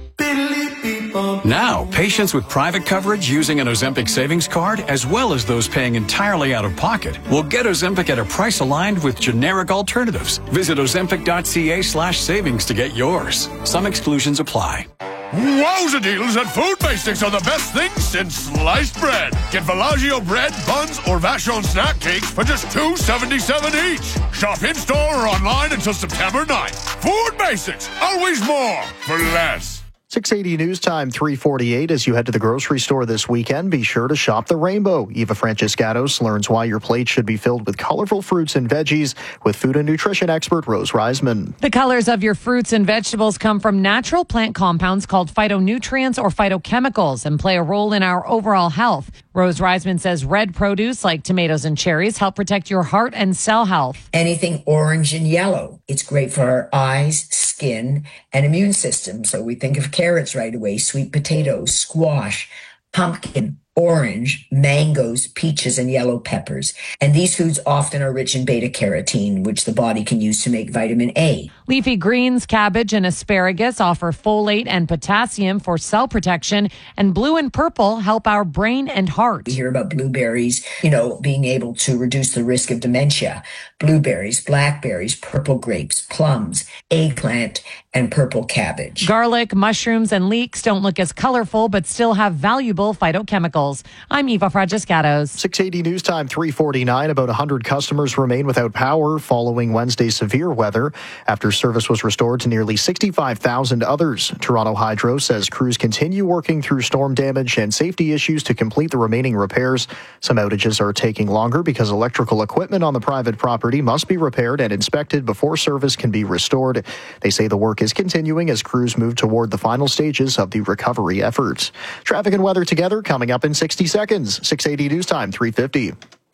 Now, patients with private coverage using an Ozempic savings card, as well as those paying entirely out of pocket, will get Ozempic at a price aligned with generic alternatives. Visit ozempic dot c a slash savings to get yours. Some exclusions apply. Wowza deals at Food Basics are the best things since sliced bread. Get Villaggio bread, buns, or Vachon snack cakes for just two seventy-seven each. Shop in-store or online until September ninth. Food Basics, always more for less. six eighty News Time, three forty-eight. As you head to the grocery store this weekend, be sure to shop the Rainbow. Eva Franciscatos learns why your plate should be filled with colorful fruits and veggies with food and nutrition expert Rose Reisman. The colors of your fruits and vegetables come from natural plant compounds called phytonutrients or phytochemicals and play a role in our overall health. Rose Reisman says red produce like tomatoes and cherries help protect your heart and cell health. Anything orange and yellow. It's great for our eyes, skin, and immune system. So we think of carrots right away, sweet potatoes, squash, pumpkin, orange, mangoes, peaches, and yellow peppers. And these foods often are rich in beta-carotene, which the body can use to make vitamin A. Leafy greens, cabbage, and asparagus offer folate and potassium for cell protection, and blue and purple help our brain and heart. We hear about blueberries, you know, being able to reduce the risk of dementia. Blueberries, blackberries, purple grapes, plums, eggplant, and purple cabbage. Garlic, mushrooms, and leeks don't look as colorful, but still have valuable phytochemicals. I'm Eva Franciscatos. six eighty News Time, three forty-nine. About one hundred customers remain without power following Wednesday's severe weather after service was restored to nearly sixty-five thousand others. Toronto Hydro says crews continue working through storm damage and safety issues to complete the remaining repairs. Some outages are taking longer because electrical equipment on the private property must be repaired and inspected before service can be restored. They say the work is continuing as crews move toward the final stages of the recovery efforts. Traffic and weather together coming up in sixty seconds. six eighty News Time, three fifty.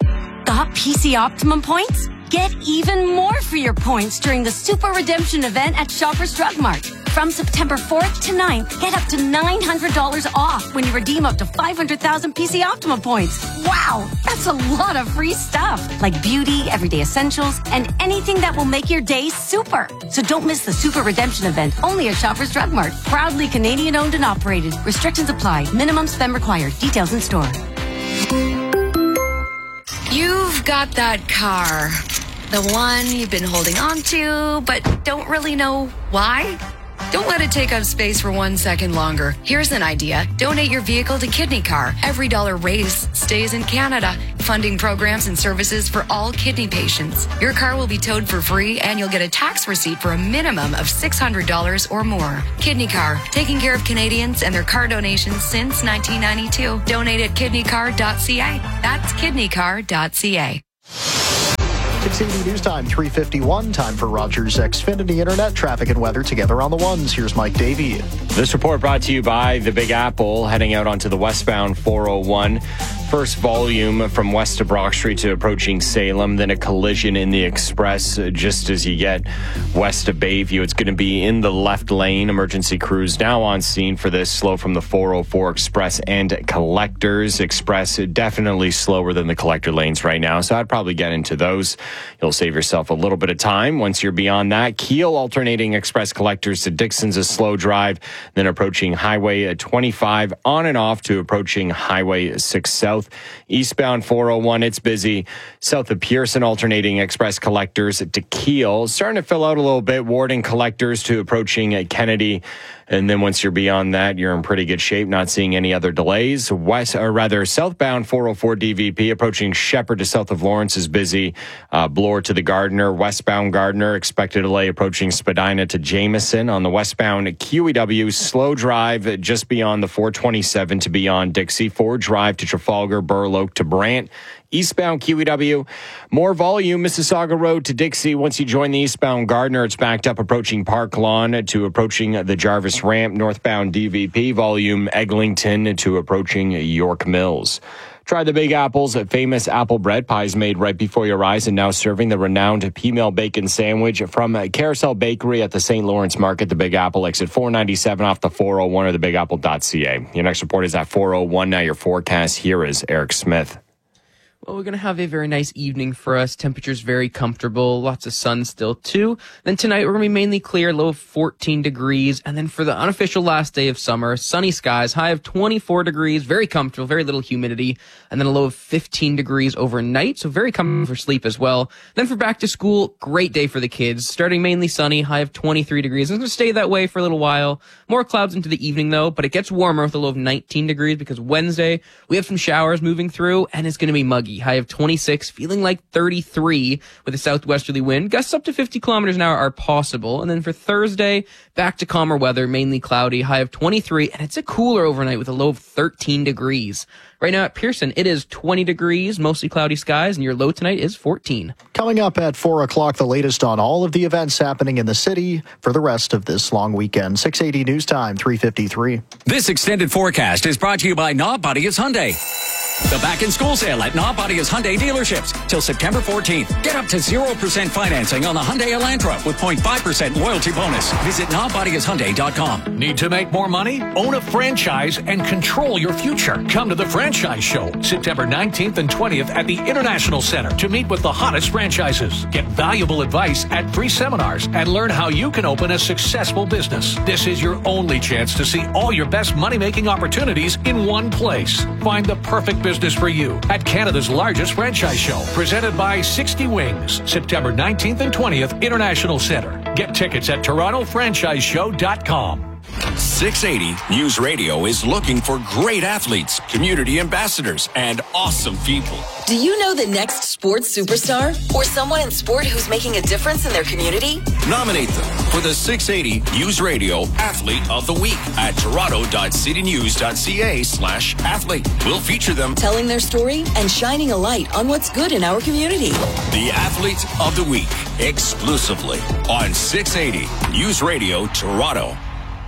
Got P C Optimum points? Get even more for your points during the Super Redemption event at Shoppers Drug Mart. From September fourth to ninth, get up to nine hundred dollars off when you redeem up to five hundred thousand P C Optima points. Wow, that's a lot of free stuff. Like beauty, everyday essentials, and anything that will make your day super. So don't miss the Super Redemption event only at Shoppers Drug Mart. Proudly Canadian owned and operated. Restrictions apply. Minimum spend required. Details in store. You've got that car. The one you've been holding on to, but don't really know why? Don't let it take up space for one second longer. Here's an idea. Donate your vehicle to Kidney Car. Every dollar raised stays in Canada, funding programs and services for all kidney patients. Your car will be towed for free, and you'll get a tax receipt for a minimum of six hundred dollars or more. Kidney Car, taking care of Canadians and their car donations since nineteen ninety-two. Donate at kidney car dot c a. That's kidney car dot c a. six eighty News Time, three fifty-one. Time for Rogers Xfinity Internet traffic and weather together on the ones. Here's Mike Davey. This report brought to you by the Big Apple, heading out onto the westbound four oh one. First volume from west of Brock Street to approaching Salem, then a collision in the express just as you get west of Bayview. It's going to be in the left lane. Emergency crews now on scene for this. Slow from the four oh four Express and Collectors. Express definitely slower than the collector lanes right now, so I'd probably get into those. You'll save yourself a little bit of time once you're beyond that. Keel alternating Express Collectors to Dixon's a slow drive, then approaching Highway twenty-five on and off to approaching Highway six South. Eastbound four oh one, it's busy. South of Pearson, alternating Express Collectors to Keel. Starting to fill out a little bit. Warden Collectors to approaching Kennedy. And then once you're beyond that, you're in pretty good shape, not seeing any other delays. West, or rather, southbound four oh four D V P approaching Shepherd to south of Lawrence is busy. Uh, Bloor to the Gardiner. Westbound Gardiner, expected delay approaching Spadina to Jameson. On the westbound Q E W, slow drive just beyond the four twenty-seven to beyond Dixie. Ford Drive to Trafalgar, Burloak to Brant. Eastbound Q E W, more volume, Mississauga Road to Dixie. Once you join the eastbound Gardiner, it's backed up approaching Park Lawn to approaching the Jarvis Ramp. Northbound D V P, volume Eglinton to approaching York Mills. Try the Big Apple's famous apple bread pies made right before your eyes and now serving the renowned P-Mill Bacon Sandwich from Carousel Bakery at the Saint Lawrence Market. The Big Apple, exit four ninety-seven off the four oh one or the big apple dot c a. Your next report is at four oh one. Now your forecast, here is Eric Smith. Well, we're going to have a very nice evening for us. Temperatures very comfortable. Lots of sun still, too. Then tonight, we're going to be mainly clear, low of fourteen degrees. And then for the unofficial last day of summer, sunny skies, high of twenty-four degrees, very comfortable, very little humidity. And then a low of fifteen degrees overnight, so very comfortable for sleep as well. Then for back to school, great day for the kids. Starting mainly sunny, high of twenty-three degrees. It's going to stay that way for a little while. More clouds into the evening, though, but it gets warmer with a low of nineteen degrees because Wednesday, we have some showers moving through, and it's going to be muggy. High of twenty-six, feeling like thirty-three with a southwesterly wind. Gusts up to fifty kilometers an hour are possible. And then for Thursday, back to calmer weather, mainly cloudy, high of twenty-three, and it's a cooler overnight with a low of thirteen degrees. Right now at Pearson, it is twenty degrees, mostly cloudy skies, and your low tonight is fourteen. Coming up at four o'clock, the latest on all of the events happening in the city for the rest of this long weekend. six eighty News Time, three fifty-three. This extended forecast is brought to you by Nobody is Hyundai. The back-in-school sale at Nobody is Hyundai dealerships till September fourteenth. Get up to zero percent financing on the Hyundai Elantra with zero point five percent loyalty bonus. Visit nobody is hyundai dot com. Need to make more money? Own a franchise and control your future. Come to the Franchise Show, September nineteenth and twentieth at the International Center to meet with the hottest franchises. Get valuable advice at free seminars and learn how you can open a successful business. This is your only chance to see all your best money-making opportunities in one place. Find the perfect business for you at Canada's largest franchise show, presented by sixty Wings, September nineteenth and twentieth, International Center. Get tickets at toronto franchise show dot com. six eighty News Radio is looking for great athletes, community ambassadors, and awesome people. Do you know the next sports superstar? Or someone in sport who's making a difference in their community? Nominate them for the six eighty News Radio Athlete of the Week at toronto dot city news dot c a slash athlete. We'll feature them telling their story and shining a light on what's good in our community. The Athlete of the Week, exclusively on six eighty News Radio Toronto.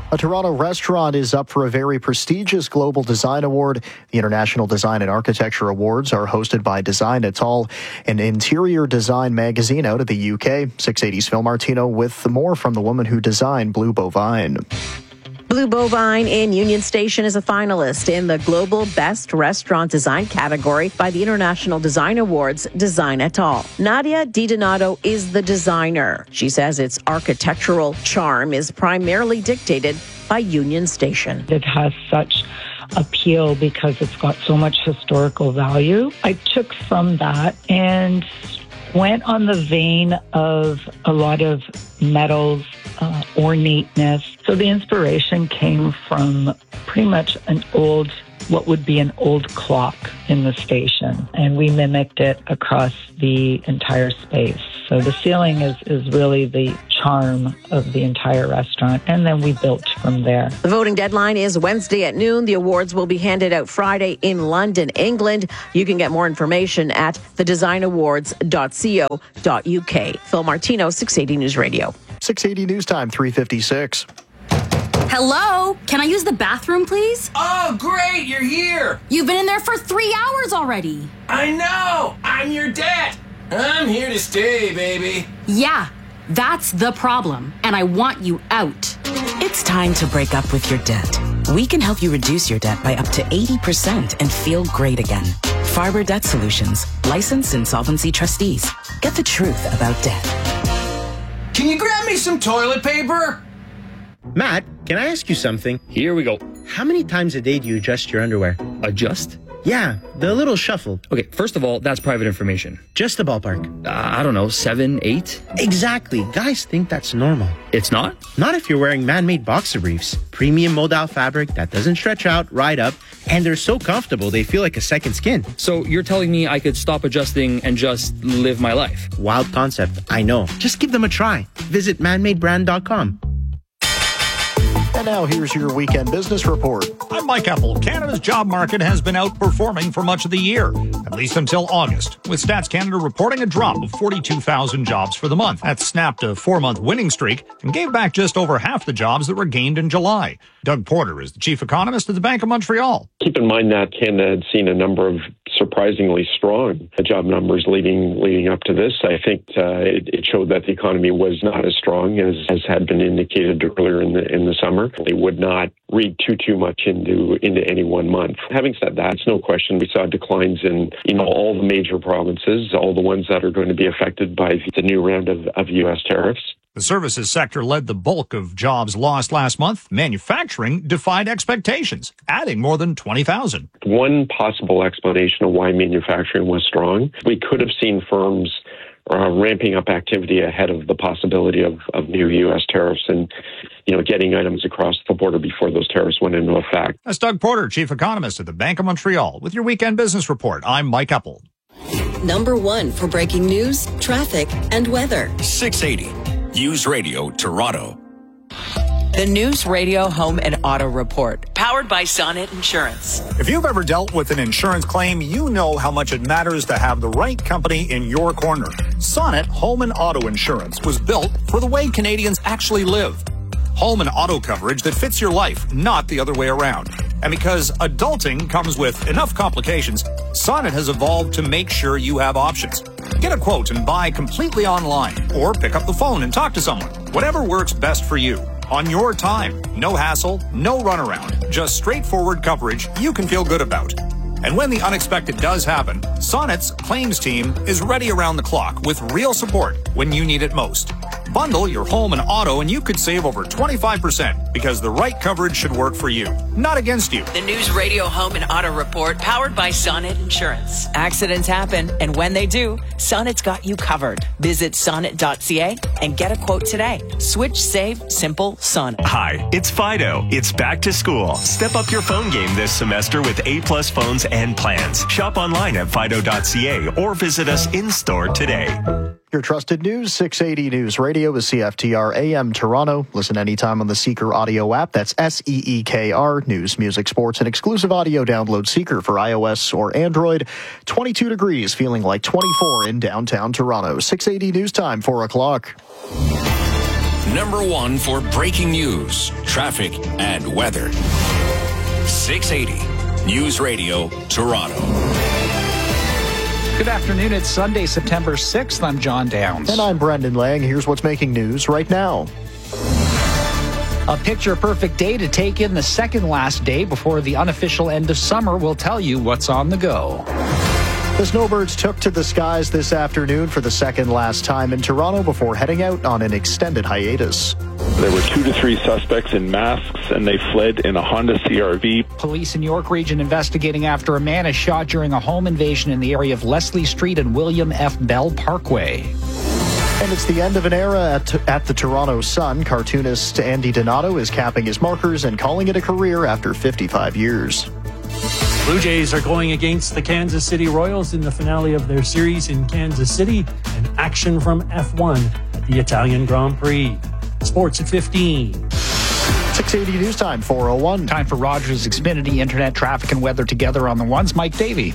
A Toronto restaurant is up for a very prestigious Global Design Award. The International Design and Architecture Awards are hosted by Design et al., an interior design magazine out of the U K. six eighty's Phil Martino with more from the woman who designed Blue Bovine. Blue Bovine in Union Station is a finalist in the Global Best Restaurant Design category by the International Design Awards, Design et al. Nadia DiDonato is the designer. She says its architectural charm is primarily dictated by Union Station. It has such appeal because it's got so much historical value. I took from that and went on the vein of a lot of metals, uh, ornateness. So the inspiration came from pretty much an old, what would be an old clock in the station. And we mimicked it across the entire space. So the ceiling is, is really the charm of the entire restaurant. And then we built from there. The voting deadline is Wednesday at noon. The awards will be handed out Friday in London, England. You can get more information at the design awards dot co dot u k. Phil Martino, six eighty News Radio. six eighty News Time, three fifty-six. Hello? Can I use the bathroom, please? Oh, great, you're here. You've been in there for three hours already. I know. I'm your dad. I'm here to stay, baby. Yeah, that's the problem, and I want you out. It's time to break up with your debt. We can help you reduce your debt by up to eighty percent and feel great again. Farber Debt Solutions, licensed insolvency trustees. Get the truth about debt. Can you grab me some toilet paper? Matt, can I ask you something? Here we go. How many times a day do you adjust your underwear? Adjust? Yeah, the little shuffle. Okay, first of all, that's private information. Just a ballpark. Uh, I don't know, seven, eight? Exactly. Guys think that's normal. It's not? Not if you're wearing man-made boxer briefs. Premium modal fabric that doesn't stretch out, ride up, and they're so comfortable they feel like a second skin. So you're telling me I could stop adjusting and just live my life? Wild concept, I know. Just give them a try. Visit man made brand dot com. And now here's your weekend business report. I'm Mike Apple. Canada's job market has been outperforming for much of the year, at least until August, with Stats Canada reporting a drop of forty-two thousand jobs for the month. That snapped a four-month winning streak and gave back just over half the jobs that were gained in July. Doug Porter is the chief economist at the Bank of Montreal. Keep in mind that Canada had seen a number of surprisingly strong job numbers leading leading up to this. I think uh, it, it showed that the economy was not as strong as, as had been indicated earlier in the in the summer. They would not read too too much into into any one month. Having said that, it's no question we saw declines in you know all the major provinces, all the ones that are going to be affected by the new round of, of U S tariffs. The services sector led the bulk of jobs lost last month. Manufacturing defied expectations, adding more than twenty thousand. One possible explanation of why manufacturing was strong, we could have seen firms uh, ramping up activity ahead of the possibility of, of new U S tariffs and, you know, getting items across the border before those tariffs went into effect. That's Doug Porter, chief economist at the Bank of Montreal, with your weekend business report. I'm Mike Apple. Number one for breaking news, traffic, and weather. six eighty News Radio Toronto. The News Radio Home and Auto Report, powered by Sonnet Insurance. If you've ever dealt with an insurance claim, you know how much it matters to have the right company in your corner. Sonnet Home and Auto Insurance was built for the way Canadians actually live. Home and auto coverage that fits your life, not the other way around. And because adulting comes with enough complications, Sonnet has evolved to make sure you have options. Get a quote and buy completely online, or pick up the phone and talk to someone. Whatever works best for you. On your time. No hassle, no runaround. Just straightforward coverage you can feel good about. And when the unexpected does happen, Sonnet's claims team is ready around the clock with real support when you need it most. Bundle your home and auto and you could save over twenty-five percent because the right coverage should work for you, not against you. The News Radio Home and Auto Report, powered by Sonnet Insurance. Accidents happen, and when they do, Sonnet's got you covered. Visit sonnet dot c a and get a quote today. Switch, save, simple, Sonnet. Hi, it's Fido. It's back to school. Step up your phone game this semester with A-plus phones and plans. Shop online at fido dot c a or visit us in-store today. Your trusted news, six eighty News Radio is C F T R A M Toronto. Listen anytime on the Seeker audio app. That's S E E K R. News, music, sports, and exclusive audio. Download Seeker for iOS or Android. twenty-two degrees, feeling like twenty-four in downtown Toronto. six eighty News Time, four o'clock. number one for breaking news, traffic, and weather. six eighty News Radio, Toronto. Good afternoon. It's Sunday, September sixth. I'm John Downs. And I'm Brendan Lang. Here's what's making news right now. A picture-perfect day to take in the second last day before the unofficial end of summer. Will tell you what's on the go. The snowbirds took to the skies this afternoon for the second last time in Toronto before heading out on an extended hiatus. There were two to three suspects in masks, and they fled in a Honda C R V. Police in York Region investigating after a man is shot during a home invasion in the area of Leslie Street and William F. Bell Parkway. And it's the end of an era at, at the Toronto Sun. Cartoonist Andy Donato is capping his markers and calling it a career after fifty-five years. Blue Jays are going against the Kansas City Royals in the finale of their series in Kansas City, and action from F one at the Italian Grand Prix. Sports at fifteen. six eighty News Time, four oh one. Time for Rogers Xfinity Internet Traffic and Weather together on the ones. Mike Davey.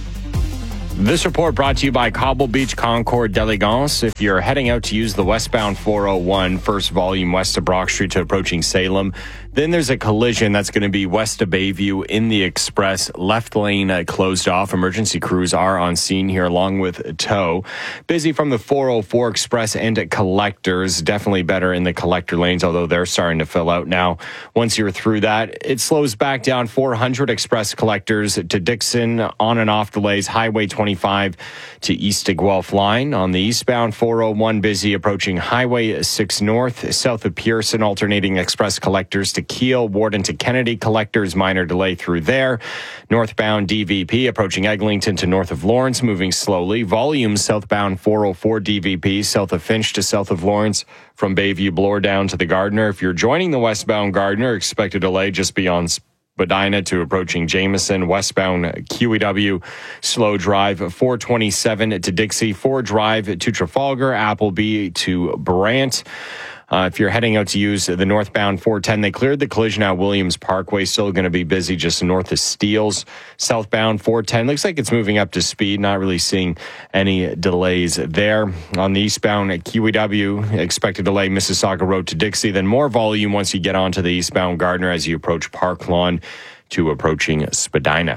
This report brought to you by Cobble Beach Concord d'Elegance. If you're heading out to use the westbound four oh one, first volume west of Brock Street to approaching Salem, then there's a collision that's going to be west of Bayview in the express. Left lane uh, closed off. Emergency crews are on scene here along with tow. Busy from the four oh four express and at collectors. Definitely better in the collector lanes, although they're starting to fill out now. Once you're through that, it slows back down four hundred express collectors to Dixon, on and off delays, Highway twenty-five to East to Guelph line. On the eastbound four oh one, busy approaching Highway six north, south of Pearson, alternating express collectors to Kiel, Warden to Kennedy, collectors, minor delay through there. Northbound D V P approaching Eglinton to north of Lawrence, moving slowly. Volume southbound four oh four D V P, south of Finch to south of Lawrence, from Bayview Bloor down to the Gardiner. If you're joining the westbound Gardiner, expect a delay just beyond Spadina to approaching Jameson. Westbound Q E W, slow drive four twenty-seven to Dixie, four drive to Trafalgar, Appleby to Brant. Uh, if you're heading out to use the northbound four ten, they cleared the collision at Williams Parkway. Still going to be busy just north of Steeles. Southbound four ten, looks like it's moving up to speed. Not really seeing any delays there. On the eastbound at Q E W, expected delay Mississauga Road to Dixie. Then more volume once you get onto the eastbound Gardiner as you approach Park Lawn to approaching Spadina.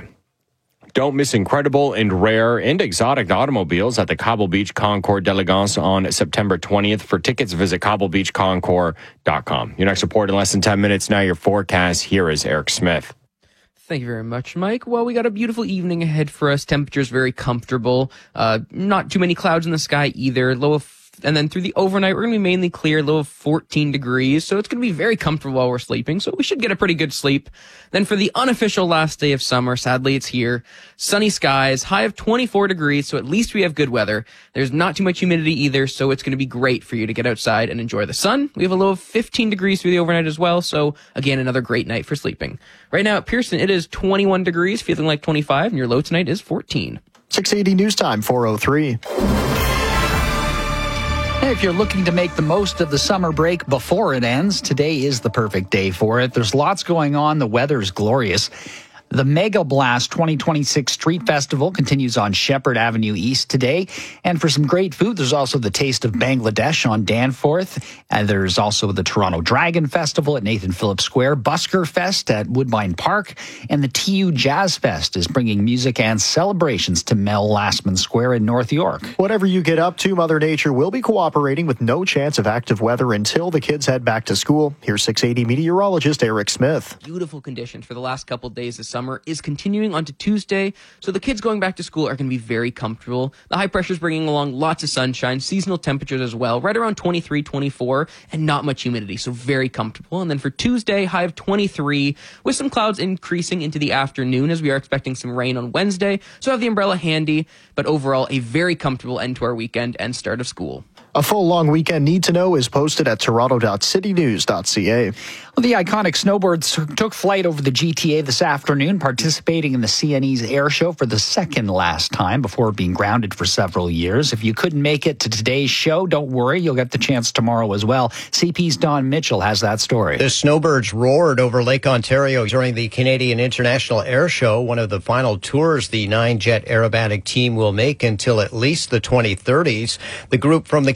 Don't miss incredible and rare and exotic automobiles at the Cobble Beach Concord d'Elegance on September twentieth. For tickets, visit cobble beach concord dot com. Your next report in less than ten minutes. Now your forecast. Here is Eric Smith. Thank you very much, Mike. Well, we got a beautiful evening ahead for us. Temperatures very comfortable. Uh, not too many clouds in the sky either. Low of And then through the overnight, we're going to be mainly clear, low of fourteen degrees. So it's going to be very comfortable while we're sleeping. So we should get a pretty good sleep. Then for the unofficial last day of summer, sadly it's here. Sunny skies, high of twenty-four degrees. So at least we have good weather. There's not too much humidity either. So it's going to be great for you to get outside and enjoy the sun. We have a low of fifteen degrees through the overnight as well. So again, another great night for sleeping. Right now at Pearson, it is twenty-one degrees, feeling like twenty-five. And your low tonight is fourteen. six eighty News Time, four oh three. If you're looking to make the most of the summer break before it ends, today is the perfect day for it. There's lots going on. The weather's glorious. The Mega Blast twenty twenty-six Street Festival continues on Shepherd Avenue East today. And for some great food, there's also the Taste of Bangladesh on Danforth. And there's also the Toronto Dragon Festival at Nathan Phillips Square, Busker Fest at Woodbine Park, and the T U Jazz Fest is bringing music and celebrations to Mel Lastman Square in North York. Whatever you get up to, Mother Nature will be cooperating with no chance of active weather until the kids head back to school. Here's six eighty meteorologist Eric Smith. Beautiful conditions for the last couple days this summer is continuing onto Tuesday, so the kids going back to school are going to be very comfortable. The high pressure is bringing along lots of sunshine, seasonal temperatures as well, right around twenty-three, twenty-four, and not much humidity, so very comfortable. And then for Tuesday, high of twenty-three, with some clouds increasing into the afternoon as we are expecting some rain on Wednesday, so have the umbrella handy, but overall a very comfortable end to our weekend and start of school. A full long weekend need to know is posted at toronto dot city news dot c a. Well, the iconic snowbirds took flight over the G T A this afternoon, participating in the C N E's air show for the second last time before being grounded for several years. If you couldn't make it to today's show, don't worry, you'll get the chance tomorrow as well. C P's Don Mitchell has that story. The snowbirds roared over Lake Ontario during the Canadian International Air Show, one of the final tours the nine-jet aerobatic team will make until at least the twenty thirties. The group from the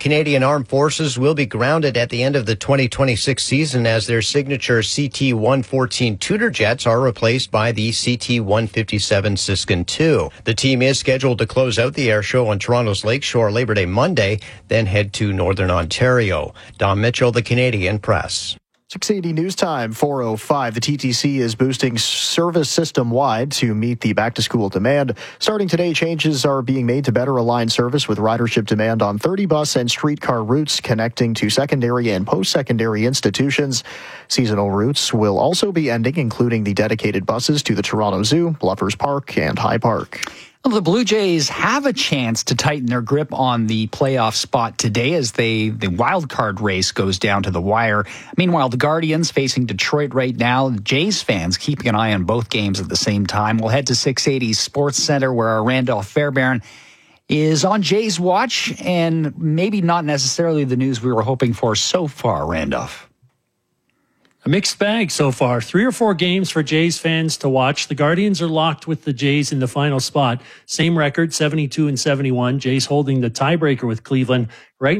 Canadian Armed Forces will be grounded at the end of the twenty twenty-six season as their signature C T one fourteen Tudor jets are replaced by the C T one fifty-seven Siskin two. The team is scheduled to close out the air show on Toronto's Lakeshore Labor Day Monday, then head to Northern Ontario. Don Mitchell, the Canadian Press. six eighty News Time, four oh five. The T T C is boosting service system-wide to meet the back-to-school demand. Starting today, changes are being made to better align service with ridership demand on thirty bus and streetcar routes connecting to secondary and post-secondary institutions. Seasonal routes will also be ending, including the dedicated buses to the Toronto Zoo, Lovers Park, and High Park. Well, the Blue Jays have a chance to tighten their grip on the playoff spot today as they the wild card race goes down to the wire. Meanwhile, the Guardians facing Detroit right now. Jays fans keeping an eye on both games at the same time. We'll head to six eighty Sports Center where our Randolph Fairbairn is on Jays watch and maybe not necessarily the news we were hoping for so far, Randolph. A mixed bag so far. Three or four games for Jays fans to watch. The Guardians are locked with the Jays in the final spot. Same record, seventy-two and seventy-one. Jays holding the tiebreaker with Cleveland. Right